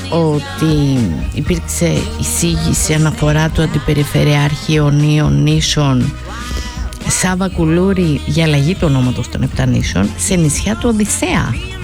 ότι υπήρξε εισήγηση αναφορά του Αντιπεριφερειάρχη Ιωνίων Νήσων Σάβα Κουλούρη για αλλαγή του ονόματος των 7 νήσων σε νησιά του Οδυσσέα.